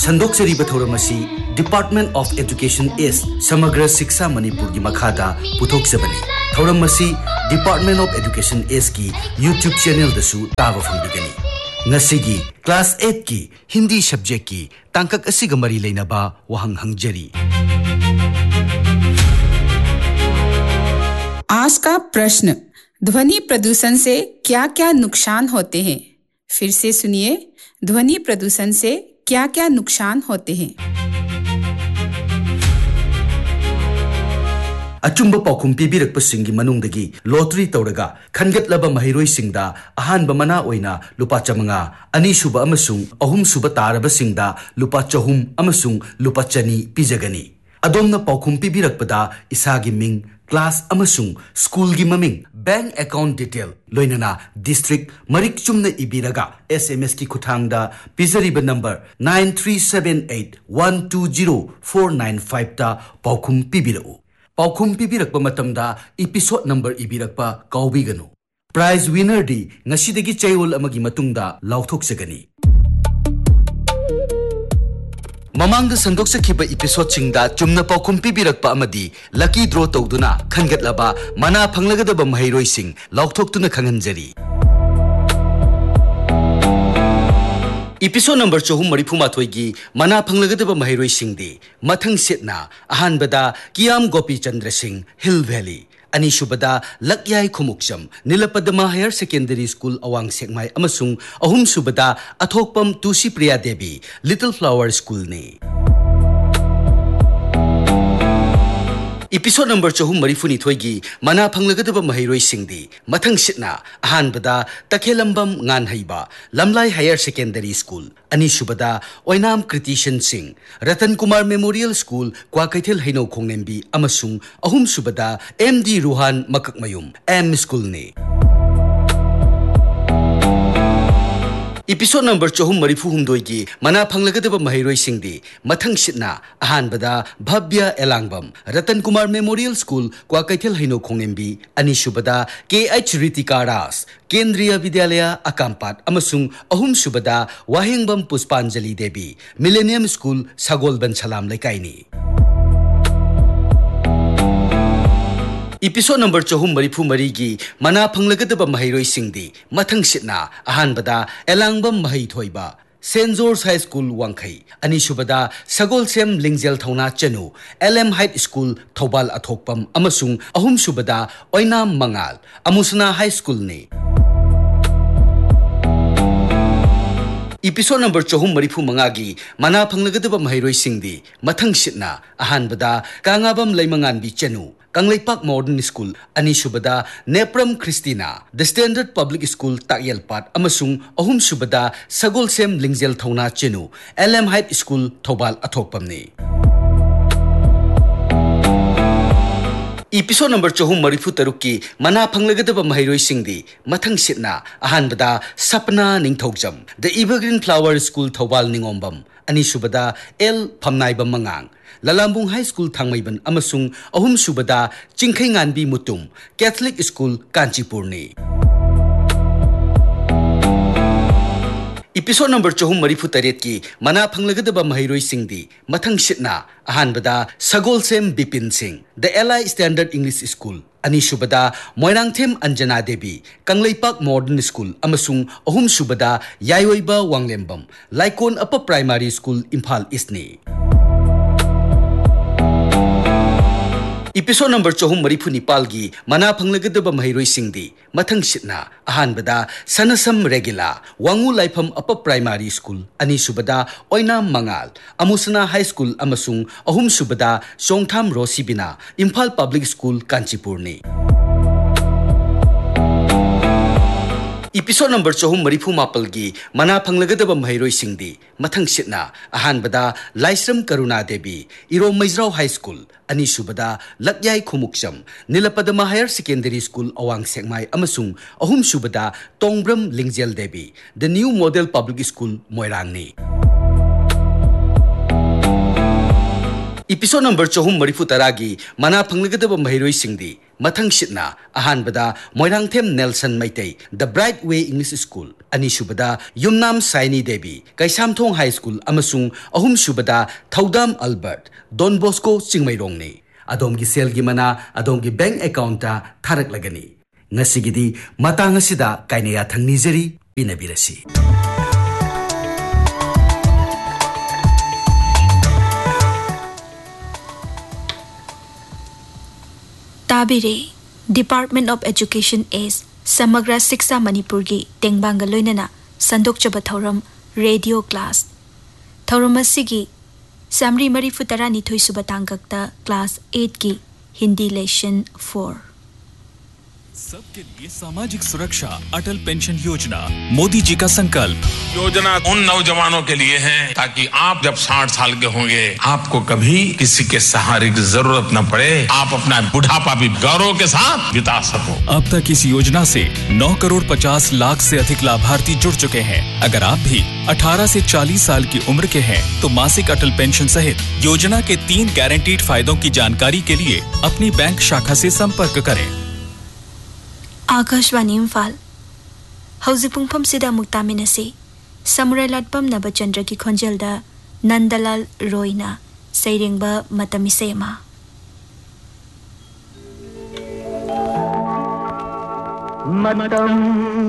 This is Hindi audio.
संदोक्चरीब थौरमसी डिपार्टमेंट ऑफ एजुकेशन एस समग्र शिक्षा मणिपुर की मखादा पुथोक्चबनी थौरमसी डिपार्टमेंट ऑफ एजुकेशन एस की यूट्यूब चैनल दसु तावा फंगबिगनी नसिगी क्लास 8 की हिंदी सब्जेक्ट की तांकक असिग मरी लेनबा वहंग हंगजरी। आज का प्रश्न, ध्वनि प्रदूषण से क्या-क्या नुकसान होते हैं? फिर से सुनिए, ध्वनि प्रदूषण से क्या-क्या नुकसान होते हैं? अचुंब पाउखुम पीबीरकपसिंगी मनुंगदगी लॉटरी तौरगा खनगतलबा महिरोइसिंगदा अहानबा मना ओइना लुपा चमंगा अनीसुबा अमसुंग अहुमसुबा तारबसिंगदा लुपा चहुम अमसुंग लुपा चनी पिजगनी। अदोमना पाउखुम पीबीरकपदा इसागी मिंग, क्लास अमसुंग स्कूल की ममिंग, bank account detail लोइनना district Marik Chumna इबीरगा SMS की खुथांगदा पिजरीबा नंबर 9378120495 ता पाउखुम पीबीरउ। पाउखुम पीबीरकपा मतमदा एपिसोड नंबर इबीरकपा काउबीगनु। प्राइज विनर दी ngasiदगी चैओल अमगी मतुंगदा लाउथोक्सगनी। ममांग संदोक्सखिबा एपिसोड सिंगदा चुमना पाउखुम पीबीरकपा अमदी लकी ड्रॉ तौदुना खनगतलबा मना फंगलगदबा महिरोइसिंग लाउथोक्तुना खंगनजरी। एपिसोड नंबर 434 की मना फंगलगदबा महिरोइसिंगदी मथंग सेटना अहानबदा कियाम गोपी चंद्र सिंह हिल valley, अनीसुबदा लक्याई खुमुक्सम नीलपदमा higher secondary school अवांग Sekmai अमसुंग अहुमसुबदा अथोकपम तुसी Priya Devi little flower school ने। एपिसोड नंबर 434 की मना फंगलगदबा महिरोइसिंगदी मथंग सिटना अहानबदा तखेलंबम nganhaiba लमलाई higher secondary school, अनीसुबदा ओइनाम कृतिशन Singh Ratan Kumar memorial school क्वाकैथेल हैनौ खोंगनेंबी अमसुंग अहुमसुबदा MD Ruhan मककमयुम M school ने। एपिसोड नंबर 434 की मना फंगलगदबा महिरोइसिंगदी मथंग सिटना अहानबदा भव्य Elangbam Ratan Kumar memorial school क्वाकैथेल हैनौ खोंगनेंबी, अनीसुबदा KH रितिकारास केंद्रीय विद्यालय अकामपाट अमसुंग अहुमसुबदा वाहेंगबम पुष्पांजलि देवी मिलेनियम स्कूल सगोलबन सलाम लेकाइनी। एपिसोड नंबर 434 की मना फंगलगदबा महिरोइसिंगदी मथंग सिटना अहानबदा Elangbam महिथोइबा Saint George high school वांखई, अनीसुबदा सगोलसेम लिंगजेल थौना चनु LM high school Thoubal अथोकपम अमसुंग अहुमसुबदा ओइनाम मंगाल अमुसना high school ने। एपिसोड नंबर 435 की मना फंगलगदबा महिरोइसिंगदी मथंग सिटना अहानबदा कांगाबम लैमंगानबी चनु Kangleipak modern school, अनीसुबदा नेप्रम Christina the standard public school ताकयलपाट अमसुंग अहुमसुबदा सगोलसेम लिंगजेल थौना चेनु LM high school Thoubal अथोकपमने। Episode number 434 की मना फंगलगदबा महिरोइसिंगदी मथंग सिटना अहानबदा सपना Ningthoujam the evergreen flower school Thoubal निंगोंबम, अनीसुबदा L फमनाइबम Mangang ललामबुंग high school थांगमैबन अमसुंग अहुमसुबदा चिंखैंगानबी Mutum Catholic school Kanchipur ने। एपिसोड नंबर 438 की मना फंगलगदबा महिरोइसिंगदी मथंग सिटना अहानबदा सगोलसेम Bipin Singh the LI standard English school, अनीसुबदा Moirangthem Anjana Devi Kangleipak modern school अमसुंग अहुमसुबदा यायोइबा वांगलेंबम लाइकोन upper primary school Imphal east ने। एपिसोड नंबर 434 की मना फंगलगदबा महिरोइसिंगदी मथंग सिटना अहानबदा सनसम रेगिला वांगू लाइफम upper primary school, अनीसुबदा ओइनाम मंगाल अमुसना high school अमसुंग अहुमसुबदा सोंगथाम रोसिबिना Imphal public school Kanchipur ने। एपिसोड नंबर 434 की मना फंगलगदबा महिरोइसिंगदी मथंग सिटना अहानबदा लाइस्रम करुणा देवी Irom मैज्राव high school, अनीसुबदा लक्याई खुमुक्सम नीलपदमा higher secondary school अवांग Sekmai अमसुंग अहुमसुबदा तोंगब्रम लिंगजेल Devi the new model public school Moirang ने। एपिसोड नंबर 434 की मना फंगलगदबा महिरोइसिंगदी मथंग सिटना अहानबदा Moirangthem Nelson Meitei the bright way English school अनिसुबदा Yumnam Saini Devi कैसामथोंग high school अमसुंग अहुमसुबदा थौदाम Albert don Bosco चिंगमैरोंगने अदोमगी सेलगी मना अदोमगी bank अकाउंटा थारकलगनी ngasiगidi matang asida kainaya thangnijari pinabirasi tabire Department of Education is Samagra Shiksha Manipur gi tengbanga loinana sandokchaba thoram radio class thoram asigi samri mari futara ni thoi suba tangakta class 8 ki Hindi lesson 4 सबके लिए सामाजिक सुरक्षा अटल पेंशन योजना मोदी जी का संकल्प। योजना उन नौजवानों के लिए है ताकि आप जब 60 साल के होंगे आपको कभी किसी के सहारे की जरूरत न पड़े, आप अपना बुढ़ापा भी गौरव के साथ बिता सको। अब तक इस योजना से 9 करोड़ 50 लाख से अधिक लाभार्थी जुड़ चुके हैं। अगर आप भी 18 से 40 साल की उम्र के हैं तो मासिक अटल पेंशन सहित योजना के 3 गारंटीड फायदों की जानकारी के लिए अपनी बैंक शाखा से संपर्क करें। आकाशवाणी इम्फाल हौजिक पुंगफम सिदा मुक्तामिनसी समुराय लाटपम नबचंद्र की खोंजेलदा नंदलाल रोयना सैरेंगबा मतमिसेमा मतम